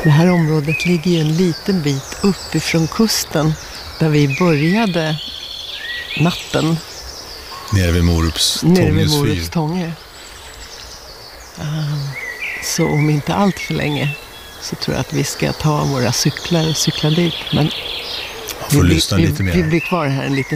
Det här området ligger ju en liten bit uppifrån kusten där vi började natten. Nere vid Morups Tånge. Så om inte allt för länge så tror jag att vi ska ta våra cyklar och cykla dit. Men får lyssna lite mer. Vi blir kvar här en liten